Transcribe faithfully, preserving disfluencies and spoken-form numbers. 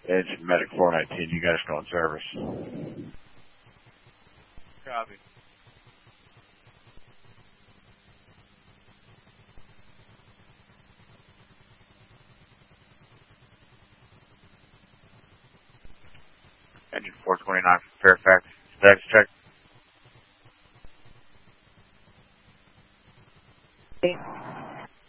Engine Medic four nineteen, you guys go in service. Copy. Engine four twenty-nine from Fairfax, status check. Okay.